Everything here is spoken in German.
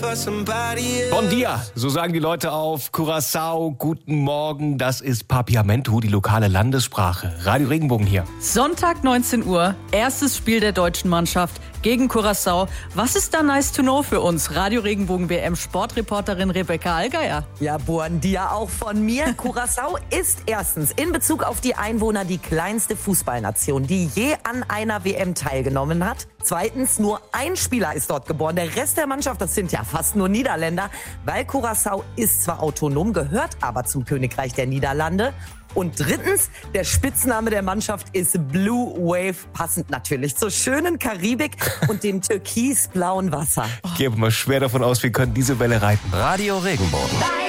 Bon dia, so sagen die Leute auf Curaçao. Guten Morgen, das ist Papiamento, die lokale Landessprache. Radio Regenbogen hier. Sonntag 19 Uhr, erstes Spiel der deutschen Mannschaft gegen Curaçao. Was ist da nice to know für uns? Radio Regenbogen WM-Sportreporterin Rebecca Allgeier. Ja, bon dia auch von mir. Curaçao ist erstens in Bezug auf die Einwohner die kleinste Fußballnation, die je an einer WM teilgenommen hat. Zweitens, nur ein Spieler ist dort geboren. Der Rest der Mannschaft, das sind ja fast nur Niederländer, weil Curaçao ist zwar autonom, gehört aber zum Königreich der Niederlande. Und drittens, der Spitzname der Mannschaft ist Blue Wave, passend natürlich zur schönen Karibik und dem türkisblauen Wasser. Ich gehe aber mal schwer davon aus, wir können diese Welle reiten. Radio Regenbogen.